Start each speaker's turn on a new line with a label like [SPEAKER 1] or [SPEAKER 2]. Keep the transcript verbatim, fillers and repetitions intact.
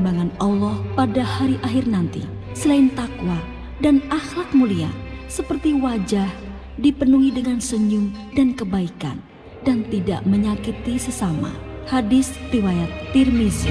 [SPEAKER 1] pertimbangan Allah pada hari akhir nanti selain takwa dan akhlak mulia, seperti wajah dipenuhi dengan senyum dan kebaikan dan tidak menyakiti sesama. Hadis riwayat Tirmizi.